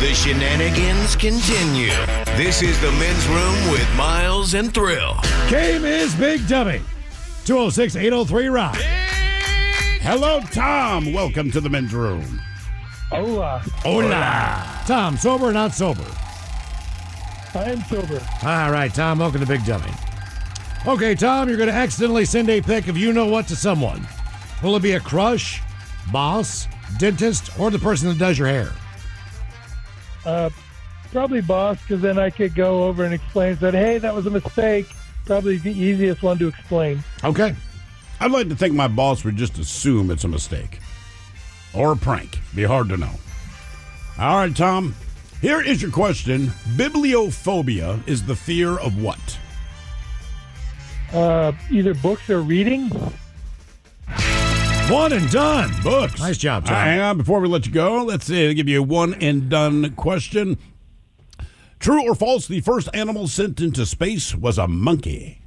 The shenanigans continue. This is the Men's Room with Miles and Thrill. Game is Big Dummy. 206-803-ROCK. Hello, Tom. Welcome to the Men's Room. Hola. Hola. Tom, sober or not sober? I am sober. All right, Tom, welcome to Big Dummy. Okay, Tom, you're going to accidentally send a pic of you-know-what to someone. Will it be a crush, boss, dentist, or the person that does your hair? Probably boss, because then I could go over and explain that, hey, that was a mistake. Probably the easiest one to explain. Okay. I'd like to think my boss would just assume it's a mistake. Or a prank. Be hard to know. All right, Tom. Here is your question. Bibliophobia is the fear of what? Either books or reading. One and done. Books. Nice job, Tom. Hang on, before we let you go, let's give you a one and done question. True or false, the first animal sent into space was a monkey?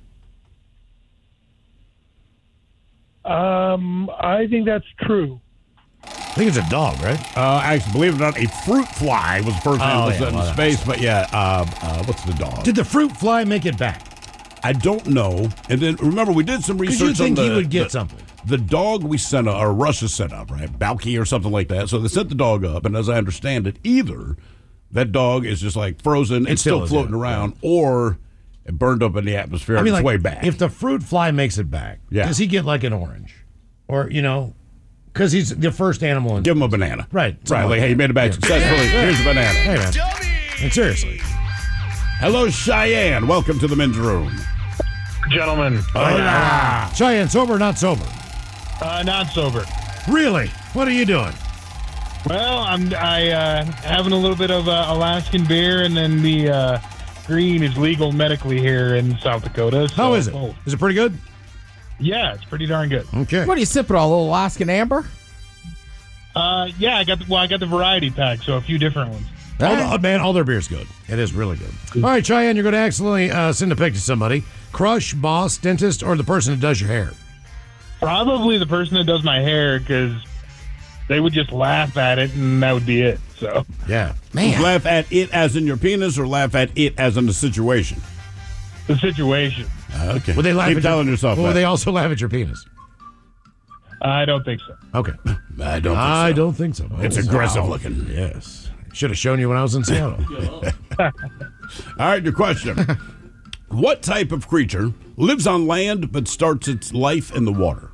I think that's true. I think it's a dog, right? Actually, believe it or not, a fruit fly was the first animal sent into space. But what's the dog? Did the fruit fly make it back? I don't know. And then remember, we did some research. Because you think he would get something. The dog we sent up, or Russia sent up, right? Balky or something like that. So they sent the dog up, and as I understand it, either that dog is just like frozen and still floating around, or it burned up in the atmosphere on its way back. If the fruit fly makes it back, does he get like an orange? Or, because he's the first animal. Give him a banana. Right. Right. Like, hey, you made it back successfully. Here's a banana. Hey, man. And seriously. Hello, Cheyenne. Welcome to the Men's Room. Gentlemen. Hola. Cheyenne, sober or not sober? Not sober. Really? What are you doing? Well, I'm having a little bit of Alaskan beer, and then the green is legal medically here in South Dakota. So, how is it? Is it pretty good? Yeah, it's pretty darn good. Okay. What are you sipping on? A little Alaskan Amber? Yeah, I got the variety pack, so a few different ones. All their beer's good. It is really good. All right, Cheyenne, you're going to accidentally send a pic to somebody. Crush, boss, dentist, or the person that does your hair? Probably the person that does my hair, because they would just laugh at it, and that would be it. So yeah, man. Laugh at it as in your penis, or laugh at it as in the situation? The situation. Okay. Would they laugh Keep at telling yourself Will that. they also laugh at your penis? I don't think so. Okay. I don't think so. Don't think so. It's aggressive looking. Yes. Should have shown you when I was in Seattle. All right, your question. What type of creature lives on land but starts its life in the water?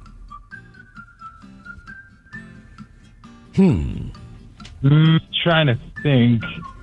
Trying to think.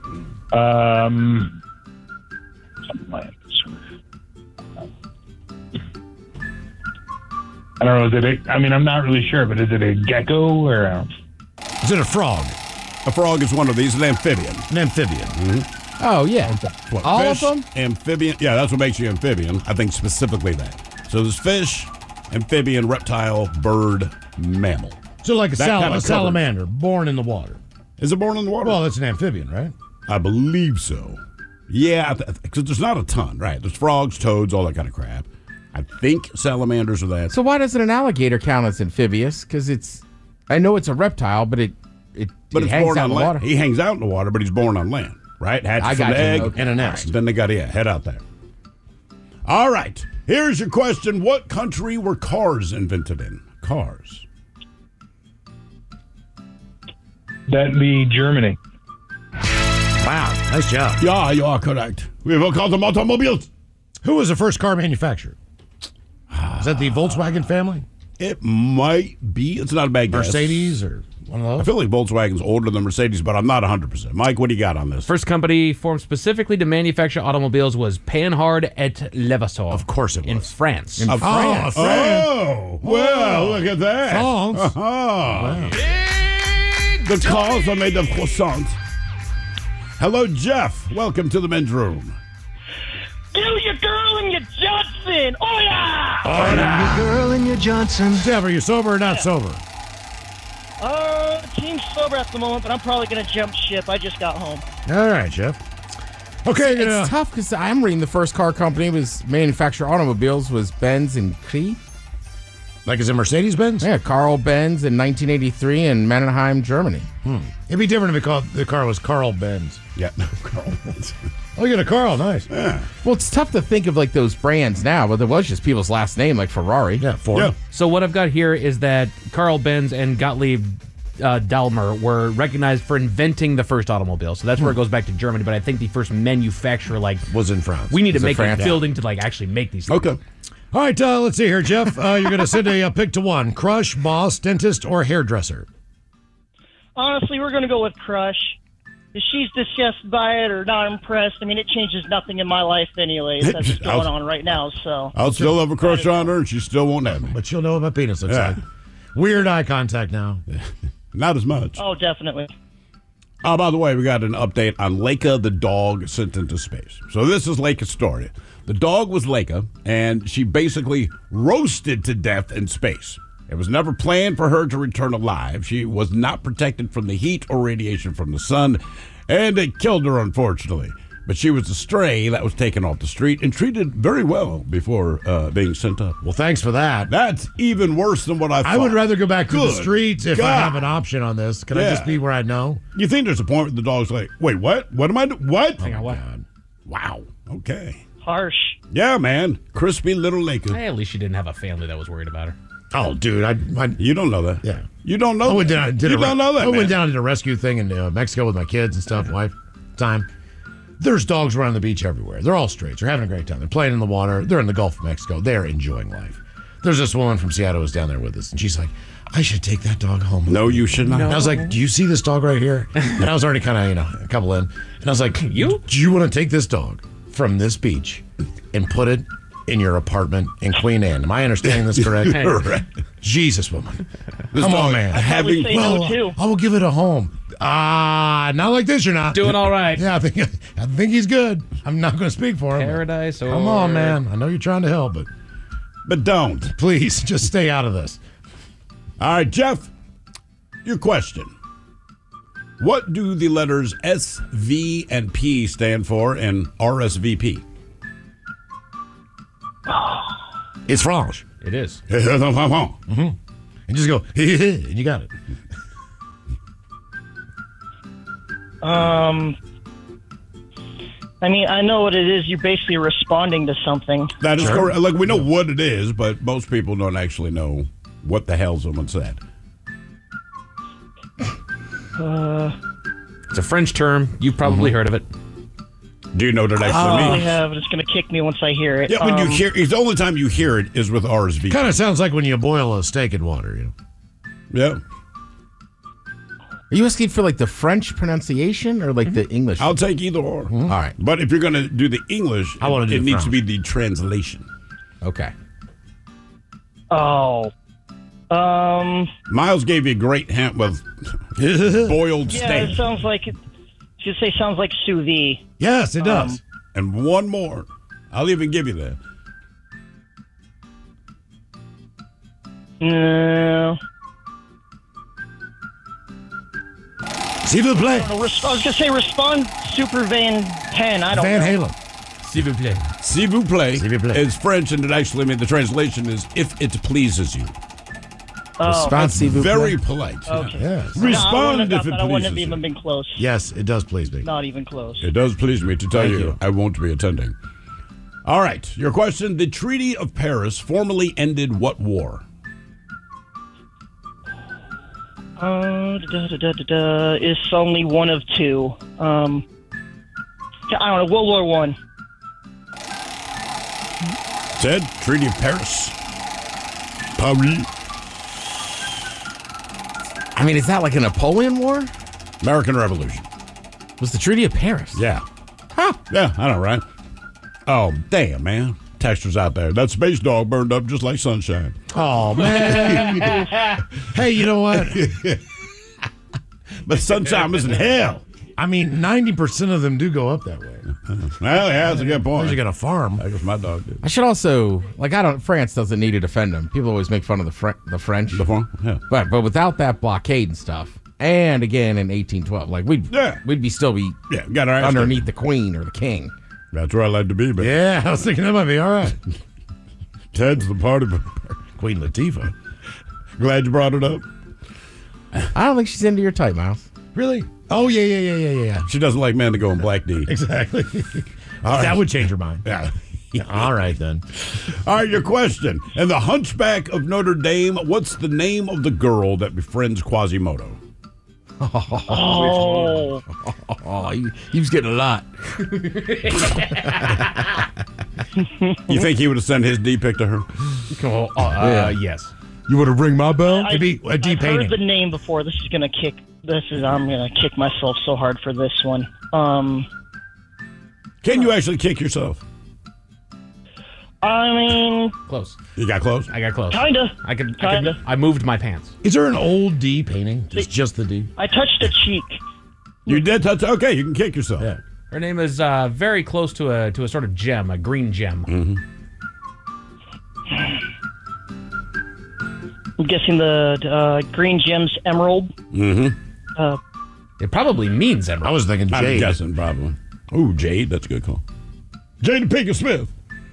I don't know. I'm not really sure, but is it a gecko or Is it a frog? A frog is one of these. An amphibian. An amphibian. Mm-hmm. Oh, yeah. What, all fish, of them? Amphibian. Yeah, that's what makes you amphibian. I think specifically that. So there's fish, amphibian, reptile, bird, mammal. So like a That kind of salamander born in the water. Is it born in the water? Well, that's an amphibian, right? I believe so. Yeah, because there's not a ton, right? There's frogs, toads, all that kind of crap. I think salamanders are that. So why doesn't an alligator count as amphibious? Because I know it's a reptile, but it it's hangs born out on in the land. water. He hangs out in the water, but he's born on land, right? Hatches from an egg and a nest. Then they got to head out there. All right. Here's your question. What country were cars invented in? Cars. that'd be Germany? Wow, nice job. Yeah, you are correct. We will call them automobiles. Who was the first car manufacturer? Is that the Volkswagen family? It might be. It's not a bad guess. Mercedes or one of those? I feel like Volkswagen's older than Mercedes, but I'm not 100%. Mike, what do you got on this? First company formed specifically to manufacture automobials was Panhard et Levasseur. Of course it was. In France. In France. Oh, well, look at that. France. Wow. The cars are made of croissants. Hello, Jeff. Welcome to the Men's Room. Do your girl and your Johnson. Oh, yeah. Hola. Your girl and your Johnson. Jeff, are you sober or not sober? Team sober at the moment, but I'm probably going to jump ship. I just got home. All right, Jeff. Okay, It's tough because I'm reading the first car company was manufacture automobiles was Benz and Cree. Like, is it Mercedes-Benz? Yeah, Carl Benz in 1983 in Mannheim, Germany. It'd be different if the car was Carl Benz. Yeah, Carl Benz. Oh, you got a Carl. Nice. Yeah. Well, it's tough to think of like those brands now, but there was just people's last name, like Ferrari. Yeah, Ford. Yeah. So what I've got here is that Carl Benz and Gottlieb Daimler were recognized for inventing the first automobile. So that's where it goes back to Germany. But I think the first manufacturer, like, Was in France. we need to Was it make a France? building to like actually make these things. Okay. All right, let's see here, Jeff. You're going to send a pick to one. Crush, boss, dentist, or hairdresser? Honestly, we're going to go with Crush. If she's disgusted by it or not impressed, I mean, it changes nothing in my life anyways. That's what's going on right now, so. I'll still have a crush on her, and she still won't have me. But she'll know what my penis looks Yeah. like. Weird eye contact now. Not as much. Oh, definitely. Oh, by the way, we got an update on Leica the dog sent into space. So this is Leica's story. The dog was Leica, and she basically roasted to death in space. It was never planned for her to return alive. She was not protected from the heat or radiation from the sun, and it killed her, unfortunately. But she was a stray that was taken off the street and treated very well before being sent up. Well, thanks for that. That's even worse than what I thought. I would rather go back to the Good streets if I God. have an option on this. Can I Yeah. just be where I know? You think there's a point where the dog's like, wait, what? What am I doing? What? Hang on, what? Wow. Okay. Harsh. Yeah, man. Crispy little Leica. Hey, at least she didn't have a family that was worried about her. Oh, dude, You don't know that. yeah. You don't know I went that. down. Did you a, don't know that, I went man. down and did a rescue thing in Mexico with my kids and stuff. Wife, time. There's dogs around the beach everywhere. They're all straight. They're having a great time. They're playing in the water. They're in the Gulf of Mexico. They're enjoying life. There's this woman from Seattle who's down there with us, and she's like, "I should take that dog home." No, you should not. And I was like, "Do you see this dog right here?" And I was already kind of, a couple in, and I was like, You? Do you want to take this dog from this beach and put it in your apartment in Queen Anne? Am I understanding this correct? Correct. Jesus, woman. This Come dog on, man. Having Say no, too. I will give it a home. Not like this. You're not Doing all right. Yeah, I think he's good. I'm not going to speak for him. Paradise or... Come on, man. I know you're trying to help, but don't. please just stay out of this. All right, Jeff, your question. What do the letters S, V, and P stand for in RSVP? It's Franche. It is. And just go, and you got it. I mean, I know what it is. You're basically responding to something. That is correct. Like, we know what it is, but most people don't actually know what the hell someone said. It's a French term. You've probably heard of it. Do you know what it I actually means? have, but it's going to kick me once I hear it. Yeah, when you hear it's the only time you hear it is with RSVP. Kind of sounds like when you boil a steak in water, Yeah. Are you asking for like the French pronunciation or like the English? I'll take either or. All right. But if you're going to do the English, I wanna do it the needs to French. be the translation. Okay. Oh. Miles gave you a great hint with boiled Yeah, steak. it sounds like, should say sounds like sous vide. Yes, it does. And one more. I'll even give you that. No. S'il vous plaît. I was going to say respond Super Van Pen. I don't Van know. Halen. S'il vous plaît. S'il vous plaît S'il vous plaît. is French, and it actually means the translation is if it pleases you. Response, s'il vous plaît. Very polite. Okay. Yes. No, I Respond wouldn't have if got it that. I wouldn't have pleases even you. been close. Yes, it does please me. Not even close. It does please me to tell Thank you you. I won't be attending. All right, your question. The Treaty of Paris formally ended what war? It's only one of two. I don't know. World War One. Ted, Treaty of Paris. Paris. I mean, is that like a Napoleon War? American Revolution. Was the Treaty of Paris? Yeah. Huh. Yeah, I know, right? Oh, damn, man. Textures out there. That space dog burned up just like sunshine. Oh, man. Hey, you know what? But sunshine was in hell. I mean, 90% of them do go up that way. Well, yeah, that's a good point. Unless you got a farm. That was my dog did. I should also France doesn't need to defend them. People always make fun of the French. The farm? Yeah. But without that blockade and stuff, and again in 1812, like we'd still be Yeah, got our ass underneath the Queen or the King. That's where I like to be, but Yeah, I was thinking that might be all right. Ted's the party. Queen Latifah. Glad you brought it up. I don't think she's into your type, Miles. Really? Oh, yeah. She doesn't like men to go in black D. Exactly. That would change her mind. Yeah. All right, then. All right, your question. In The Hunchback of Notre Dame, what's the name of the girl that befriends Quasimodo? Oh. Oh, he was getting a lot. You think he would have sent his D pic to her? Yes. You would have ring my bell? It'd be a D I've painting. heard the name before. I'm gonna kick myself so hard for this one. Can you actually kick yourself? I mean, Close. You got close? I got close. kinda. I moved my pants. Is there an old D painting? Just the D? I touched a cheek. You did touch. Okay, you can kick yourself. Yeah. Her name is very close to a sort of gem, a green gem. I'm guessing the green gem's emerald. It probably means emerald. I was thinking I'm Jade. guessing, probably. Ooh, Jade. That's a good call. Jade Pinkett Smith.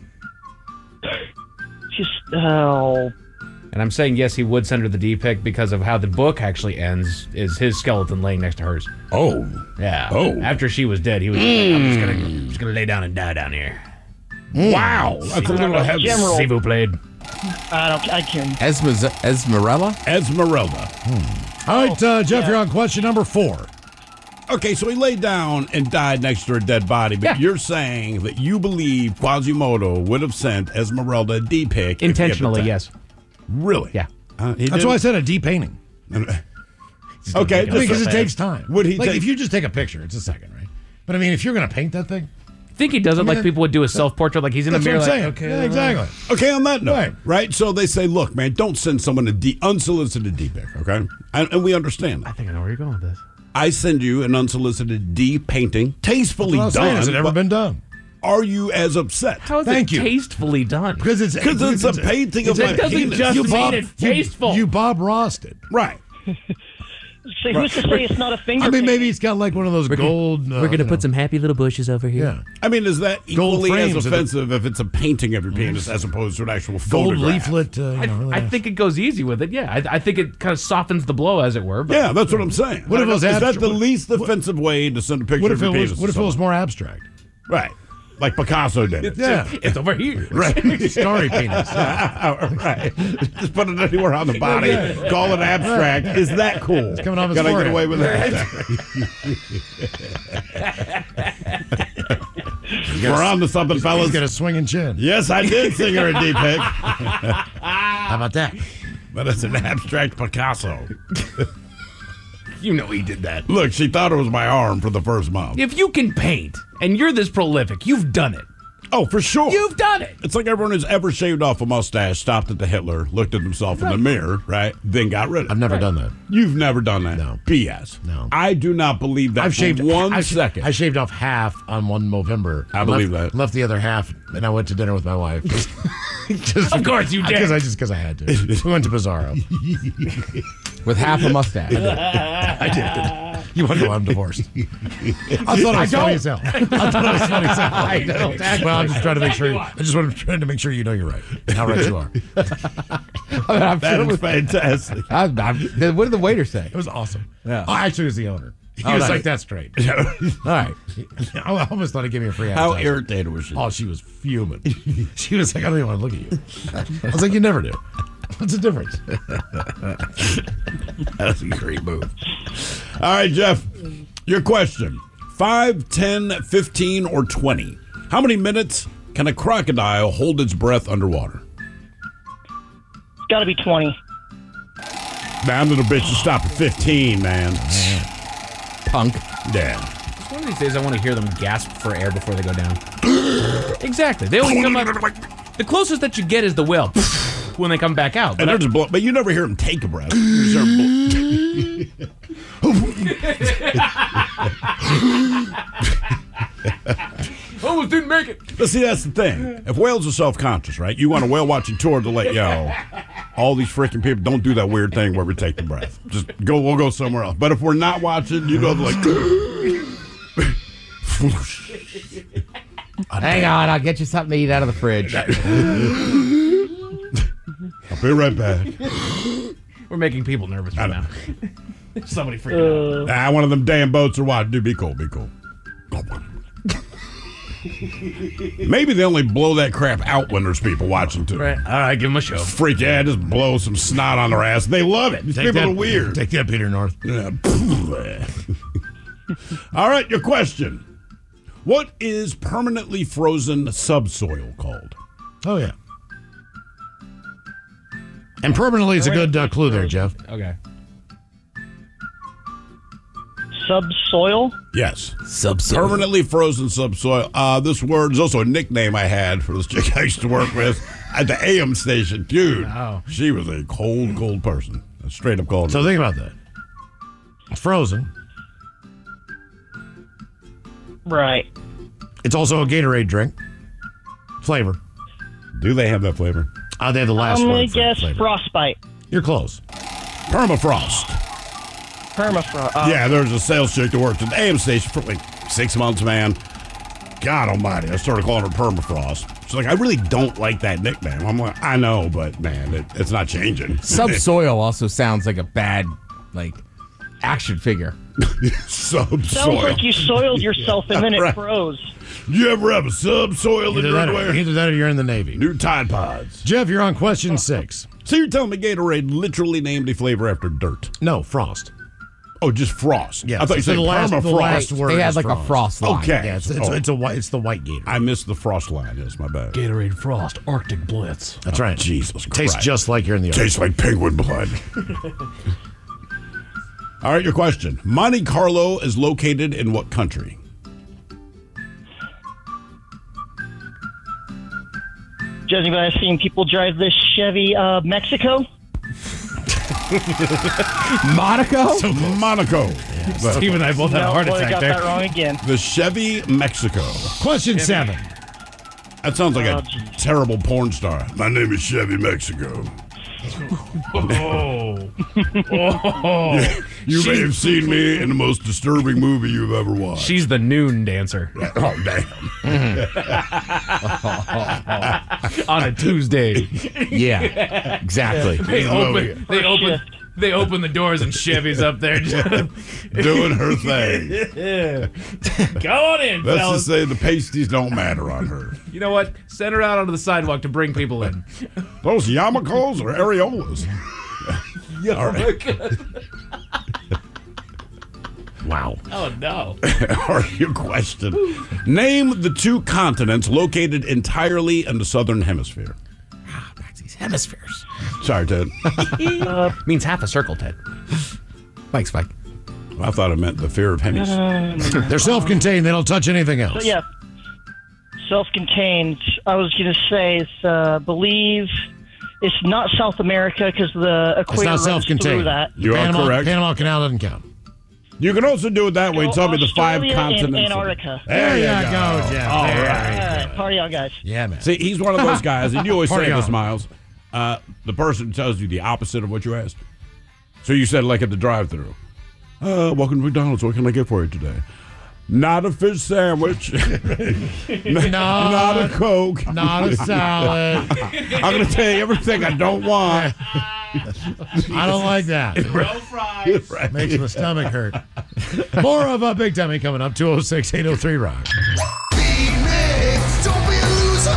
And I'm saying yes, he would send her the D pic because of how the book actually ends. Is his skeleton laying next to hers? Oh. Yeah. Oh. After she was dead, he was like, I'm just gonna lay down and die down here. Wow. That's a little heavy. Emerald. See who played. I can't. Esmerella? Esmeralda. All right, Jeff, you're on question number 4. Okay, so he laid down and died next to a dead body, but you're saying that you believe Quasimodo would have sent Esmeralda a D pic. Intentionally, yes. Really? Yeah. That's why I said a D painting. Okay, Because it takes time. Would he if you just take a picture, it's a second, right? But I mean, if you're going to paint that thing, I think he does it like people would do a self-portrait, like he's in the that's mirror. what I'm Like, saying. okay, Yeah, exactly. Okay, on that note, Right. So they say, look, man, don't send someone a unsolicited D pic, okay? And we understand I that. think I know where you're going with this. I send you an unsolicited D painting, tastefully That's what I'm saying. done. Has it ever but been done? Are you as upset? How is Thank it you. tastefully done? Because it's a painting of my It doesn't penis. just You mean Bob- it's tasteful. You Bob Rossed it. Right. So who's to say it's not a finger? I mean, maybe painting? it's got like one of those gold. We're gonna put some happy little bushes over here. Yeah. I mean, is that Gold equally frames as of it. offensive if it's a painting of your penis as opposed to an actual Gold photograph? leaflet. Really I nice. think it goes easy with it. Yeah, I think it kind of softens the blow, as it were. But Yeah, that's what I'm saying. What if it was is that abstract- the least offensive way to send a picture What of if your it penis? was? What if it was more abstract? Right. Like Picasso did it. Yeah. it's over here. Right. Starry penis. Right. Just put it anywhere on the body. Call it abstract. Is that cool? It's coming off his Can I get forehead. away with that? We're on to something, fellas. He's got a swinging chin. Yes, I did sing her a D pic, How about that? but it's an abstract Picasso. You know he did that. Look, she thought it was my arm for the first month. If you can paint and you're this prolific, you've done it. Oh, for sure. You've done it. It's like everyone who's ever shaved off a mustache, stopped at the Hitler, looked at himself in the mirror, right? Then got rid of it. I've never done that. You've never done that. No. BS. No. I do not believe that I've shaved for one I've- second. I shaved off half on 1 November. I believe that. Left the other half, and I went to dinner with my wife. Just Of course you did. Because I had to. We went to Bizarro. With half a mustache. I did. You wonder why I'm divorced. I thought it was funny as hell. I thought it was funny as hell. I don't. Well, I'm just trying to make sure. trying to make sure you know you're right. And how right you are. I'm That sure it is was, fantastic. what did the waiter say? It was awesome. Yeah. Oh, actually, it was the owner. He Oh, was nice. like, "That's great." All right. I almost thought he'd give me a free How appetizer. irritated was she? Oh, she was fuming. She was like, "I don't even want to look at you." I was like, "You never do. What's the difference?" That's a great move. All right, Jeff, your question. 5, 10, 15, or 20? How many minutes can a crocodile hold its breath underwater? It's got to be 20. Man, little bitch, you stop at 15, man. Punk. Yeah. One of these days, I want to hear them gasp for air before they go down. Exactly. They always come up. The closest that you get is the whale when they come back out. And they're just but you never hear them take a breath. You just hear 'em almost didn't make it. But see, that's the thing. If whales are self-conscious, right? You want a whale watching tour to let all these freaking people don't do that weird thing where we take the breath. Just go. We'll go somewhere else. But if we're not watching, you know, like. Hang on, I'll get you something to eat out of the fridge. Be right back. We're making people nervous right now. Somebody freaking out. One of them damn boats are wide. Dude, be cool. Be cool. Maybe they only blow that crap out when there's people watching, too. Right. All right, give them a show. Freak, just blow some snot on their ass. They love it. These people are weird. Take that, Peter North. Yeah. All right, your question. What is permanently frozen subsoil called? Oh, yeah. And permanently is a good clue there, Jeff. Okay. Subsoil? Yes. Subsoil. Permanently frozen subsoil. This word is also a nickname I had for this chick I used to work with at the AM station. Dude, she was a cold, cold person. A straight up cold. So think about that. It's frozen. Right. It's also a Gatorade drink. Flavor. Do they have that flavor? They have the last I'm word going for to guess flavor. frostbite. You're close. Permafrost. Permafrost. Yeah, there's a sales chick that worked at the AM station for like 6 months, man. God almighty. I started calling her Permafrost. She's like, I really don't like that nickname. I'm like, I know, but man, it's not changing. Subsoil also sounds like a bad, like, action figure. Subsoil. Sounds like you soiled yourself and then it Right. froze. You ever have a subsoil in your underwear? Either that or you're in the Navy. New Tide Pods. Jeff, you're on question 6. So you're telling me Gatorade literally named a flavor after dirt? No, frost. Oh, just frost. Yeah, I thought you said the last permafrost. word They had is like a frost line. Okay. Yeah, it's the white Gator. I missed the frost line. Yes, my bad. Gatorade Frost Arctic Blitz. That's right. Jesus Christ. Tastes just like you're in the ocean. Tastes like penguin blood. All right, your question. Monte Carlo is located in what country? Judging by seeing people drive this Chevy, Mexico? Monaco? Monaco. Steve and I both had a heart I attack got there. that wrong again. The Chevy Mexico. Question 7. That sounds like a geez. terrible porn star. My name is Chevy Mexico. Oh. You may have seen me in the most disturbing movie you've ever watched. She's the noon dancer Oh, damn. on a Tuesday. Yeah, exactly. They open the doors and Chevy's up there just Doing her thing. go on in, Let's fellas. just say the pasties don't matter on her. You know what? Send her out onto the sidewalk to bring people in. Those yarmulkes or areolas? All right. Wow. Oh no. All right, your question. Name the 2 continents located entirely in the southern hemisphere. These hemispheres. Sorry, Ted. Means half a circle, Ted. Thanks, Spike. I thought it meant the fear of hemis. They're self-contained. They don't touch anything else. But yeah, self-contained. I was going to say, believe it's not South America because the It's equator not runs self-contained. through that. You are correct. Panama Canal doesn't count. You can also do it that way. Tell me the 5 Australia continents. and Antarctica. There you go, Jeff. All There right. you All right, party on, guys. Yeah, man. See, he's one of those guys, and you always Party say this, on. Miles. The person tells you the opposite of what you asked. So you said, like at the drive-thru, welcome to McDonald's. What can I get for you today? Not a fish sandwich. Not a Coke. Not a salad. I'm going to tell you everything I don't want. I don't like that. No fries. Right. Makes my stomach hurt. More of a Big Dummy coming up. 206-803-ROCK. Big Mix, don't be a loser.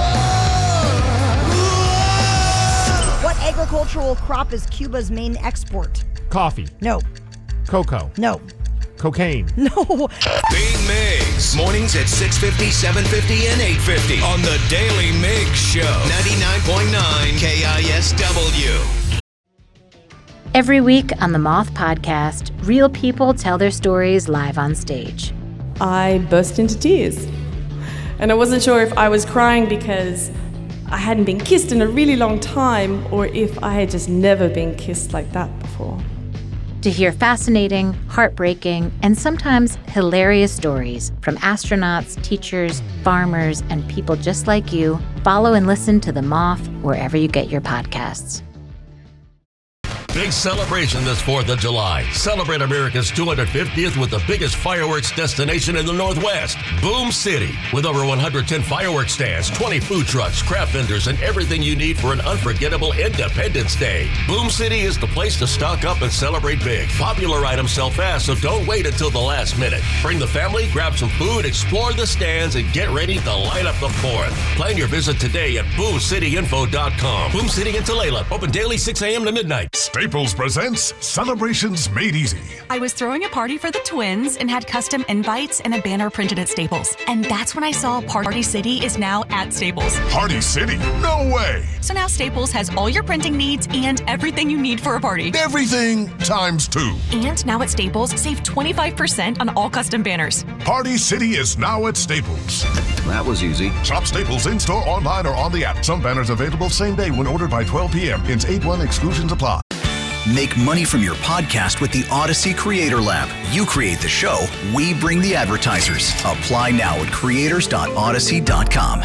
What agricultural crop is Cuba's main export? Coffee, No. cocoa, No. cocaine. No. Big Migs. Mornings at 6:50, 7:50, and 8:50 on the Daily Migs Show. 99.9 KISW. Every week on the Moth Podcast, real people tell their stories live on stage. I burst into tears. And I wasn't sure if I was crying because I hadn't been kissed in a really long time or if I had just never been kissed like that before. To hear fascinating, heartbreaking, and sometimes hilarious stories from astronauts, teachers, farmers, and people just like you, follow and listen to The Moth wherever you get your podcasts. big celebration this 4th of July. Celebrate America's 250th with the biggest fireworks destination in the Northwest, Boom City. With over 110 fireworks stands, 20 food trucks, craft vendors, and everything you need for an unforgettable Independence Day. Boom City is the place to stock up and celebrate big. Popular items sell fast, so don't wait until the last minute. Bring the family, grab some food, explore the stands, and get ready to light up the 4th. Plan your visit today at boomcityinfo.com. Boom City in Tulalip, open daily 6 a.m. to midnight. Staples presents Celebrations Made Easy. I was throwing a party for the twins and had custom invites and a banner printed at Staples. And that's when I saw Party City is now at Staples. Party City? No way! So now Staples has all your printing needs and everything you need for a party. Everything times 2. And now at Staples, save 25% on all custom banners. Party City is now at Staples. That was easy. Shop Staples in-store, online, or on the app. Some banners available same day when ordered by 12 p.m. Ins 8-1 exclusions apply. Make money from your podcast with the Odyssey Creator Lab. You create the show, we bring the advertisers. Apply now at creators.odyssey.com.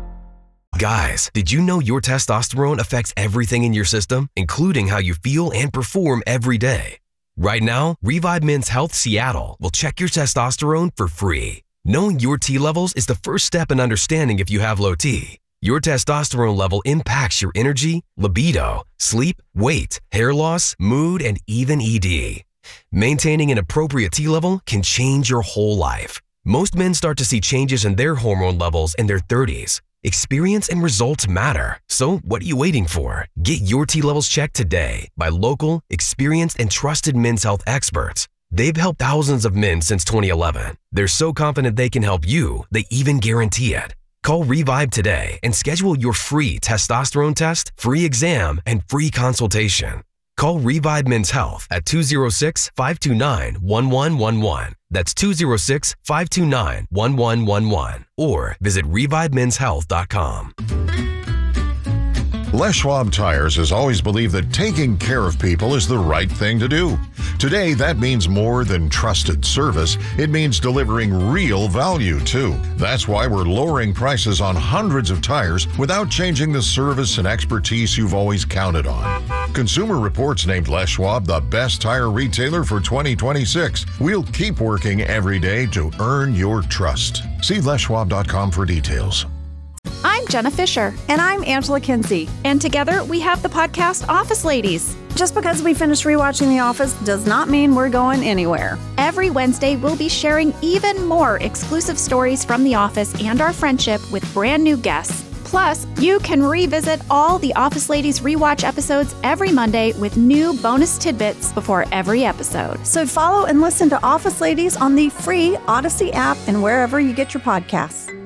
Guys, did you know your testosterone affects everything in your system, including how you feel and perform every day? Right now, Revive Men's Health Seattle will check your testosterone for free. Knowing your T levels is the first step in understanding if you have low T. Your testosterone level impacts your energy, libido, sleep, weight, hair loss, mood, and even ED. Maintaining an appropriate T level can change your whole life. Most men start to see changes in their hormone levels in their 30s. Experience and results matter. So what are you waiting for? Get your T levels checked today by local, experienced, and trusted men's health experts. They've helped thousands of men since 2011. They're so confident they can help you, they even guarantee it. Call Revive today and schedule your free testosterone test, free exam, and free consultation. Call Revive Men's Health at 206-529-1111. That's 206-529-1111. Or visit ReviveMen'sHealth.com. Les Schwab Tires has always believed that taking care of people is the right thing to do. Today, that means more than trusted service. It means delivering real value, too. That's why we're lowering prices on hundreds of tires without changing the service and expertise you've always counted on. Consumer Reports named Les Schwab the best tire retailer for 2026. We'll keep working every day to earn your trust. See leschwab.com for details. I'm Jenna Fisher. And I'm Angela Kinsey. And together we have the podcast Office Ladies. Just because we finished rewatching The Office does not mean we're going anywhere. Every Wednesday, we'll be sharing even more exclusive stories from The Office and our friendship with brand new guests. Plus, you can revisit all the Office Ladies rewatch episodes every Monday with new bonus tidbits before every episode. So follow and listen to Office Ladies on the free Odyssey app and wherever you get your podcasts.